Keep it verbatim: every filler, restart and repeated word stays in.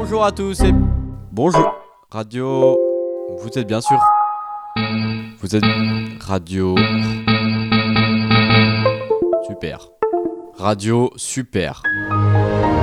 Bonjour à tous et bonjour. Radio. Vous êtes bien sûr. Vous êtes radio. Super. Radio super.